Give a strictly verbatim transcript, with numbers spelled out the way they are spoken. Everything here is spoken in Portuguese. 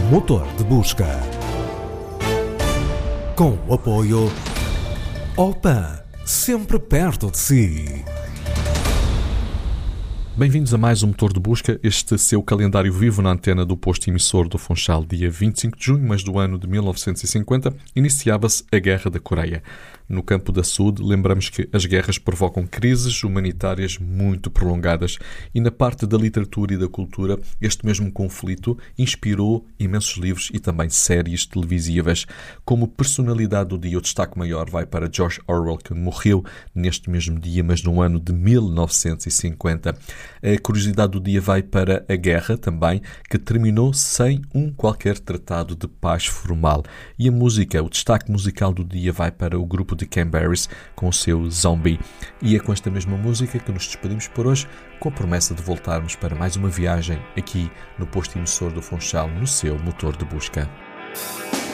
Motor de busca. Com o apoio Opan, sempre perto de si. Bem-vindos a mais um Motor de Busca, este seu calendário vivo na antena do posto emissor do Funchal. Dia vinte e cinco de junho, mas do ano de mil novecentos e cinquenta, iniciava-se a Guerra da Coreia. No campo da saúde, lembramos que as guerras provocam crises humanitárias muito prolongadas e na parte da literatura e da cultura, este mesmo conflito inspirou imensos livros e também séries televisivas. Como personalidade do dia, o destaque maior vai para George Orwell, que morreu neste mesmo dia, mas no ano de mil novecentos e cinquenta. A curiosidade do dia vai para a guerra também, que terminou sem um qualquer tratado de paz formal. E a música, o destaque musical do dia vai para o grupo de Cranberries com o seu Zombie. E é com esta mesma música que nos despedimos por hoje, com a promessa de voltarmos para mais uma viagem aqui no posto emissor do Funchal, no seu motor de busca.